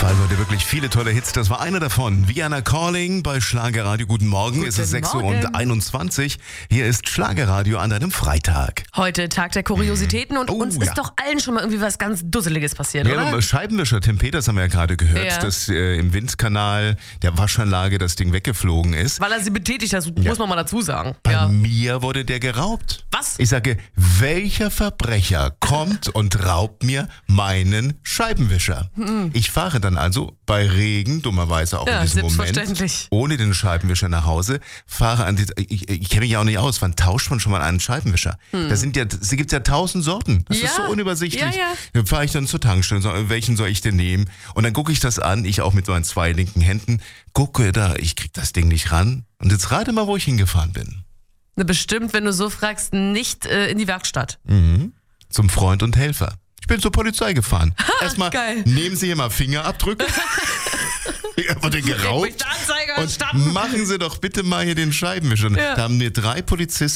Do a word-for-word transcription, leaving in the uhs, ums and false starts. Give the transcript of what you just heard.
Also heute wirklich viele tolle Hits. Das war einer davon. Vienna Calling bei Schlagerradio. Guten Morgen. Guten es ist sechs Uhr Morgen. und einundzwanzig. Hier ist Schlagerradio an einem Freitag. Heute Tag der Kuriositäten und Oh, uns ja. ist doch allen schon mal irgendwie was ganz Dusseliges passiert, Ja, oder? Scheibenwischer Tim Peters haben wir ja gerade gehört, Ja. dass äh, im Windkanal der Waschanlage das Ding weggeflogen ist. Weil er sie betätigt hat, Ja. muss man mal dazu sagen. Bei Ja. mir wurde der geraubt. Was? Ich sage, welcher Verbrecher kommt und raubt mir meinen Scheibenwischer? Ich fahre dann also bei Regen, dummerweise auch Ja, in diesem Moment, selbstverständlich. ohne den Scheibenwischer nach Hause, fahre an die, ich, ich kenne mich ja auch nicht aus, wann tauscht man schon mal einen Scheibenwischer? Da sind ja, es gibt ja tausend Sorten. Das Ja. ist so unübersichtlich. Ja, ja. Dann fahre ich dann zur Tankstelle, so, welchen soll ich denn nehmen? Und dann gucke ich das an, ich auch mit meinen zwei linken Händen, gucke da, ich krieg das Ding nicht ran. Und jetzt rate mal, wo ich hingefahren bin. Ne, bestimmt, wenn du so fragst, nicht äh, in die Werkstatt. Zum Freund und Helfer. Ich bin zur Polizei gefahren. Erstmal geil. nehmen Sie hier mal Fingerabdrücke. Ich hab den geraubt. Anzeige Und erstatten. machen Sie doch bitte mal hier den Scheibenwischer. Ja. Da haben mir drei Polizisten